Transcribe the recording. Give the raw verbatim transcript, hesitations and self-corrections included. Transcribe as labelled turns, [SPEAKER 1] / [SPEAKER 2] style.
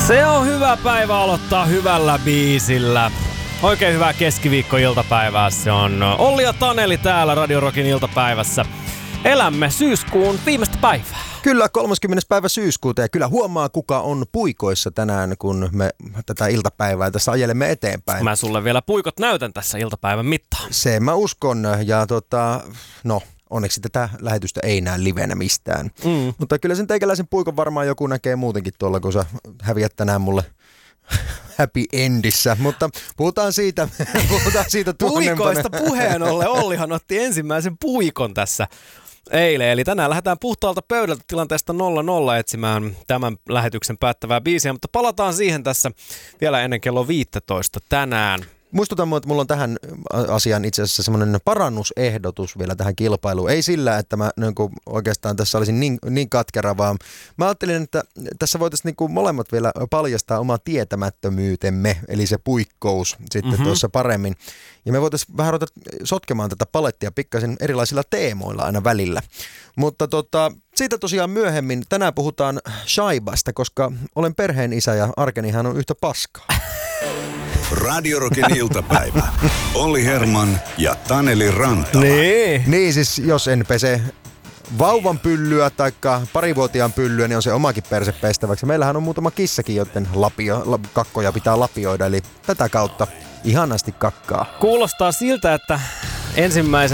[SPEAKER 1] Se on hyvä päivä aloittaa hyvällä biisillä. Oikein hyvää keskiviikko-iltapäivää. Se on Olli ja Taneli täällä Radio Rockin iltapäivässä. Elämme syyskuun viimeistä päivää.
[SPEAKER 2] Kyllä, kolmaskymmenes päivä syyskuuta ja kyllä huomaa kuka on puikoissa tänään, kun me tätä iltapäivää tässä ajelemme eteenpäin.
[SPEAKER 1] Mä sulle vielä puikot näytän tässä iltapäivän mittaan.
[SPEAKER 2] Se mä uskon ja tota, no onneksi tätä lähetystä ei näe livenä mistään. Mm. Mutta kyllä sen teikäläisen puikon varmaan joku näkee muutenkin tuolla, kun sä häviät tänään mulle happy endissä, mutta puhutaan siitä, puhutaan siitä tuonnempana.
[SPEAKER 1] Puikoista puheen ollen, Ollihan otti ensimmäisen puikon tässä eilen, eli tänään lähdetään puhtaalta pöydältä tilanteesta nolla nolla etsimään tämän lähetyksen päättävää biisiä, mutta palataan siihen tässä vielä ennen kello viisitoista tänään.
[SPEAKER 2] Muistutan mua, että mulla on tähän asiaan itse asiassa semmoinen parannusehdotus vielä tähän kilpailuun. Ei sillä, että mä niin kuin oikeastaan tässä olisin niin, niin katkera, vaan mä ajattelin, että tässä voitaisiin niin kuin molemmat vielä paljastaa oma tietämättömyytemme, eli se puikkous sitten mm-hmm. tuossa paremmin. Ja me voitaisiin vähän ruveta sotkemaan tätä palettia pikkasen erilaisilla teemoilla aina välillä. Mutta tota, siitä tosiaan myöhemmin. Tänään puhutaan shaibasta, koska olen perheen isä ja arkenihan on yhtä paskaa.
[SPEAKER 3] Radio Rockin iltapäivä. Olli Herman ja Taneli Rantala.
[SPEAKER 2] Niin. Niin siis jos en pese vauvan pyllyä tai parivuotiaan pyllyä, niin on se omakin perse pestäväksi. Meillähän on muutama kissakin, joten lapio, kakkoja pitää lapioida, eli tätä kautta ihanasti kakkaa.
[SPEAKER 1] Kuulostaa siltä, että ensimmäiset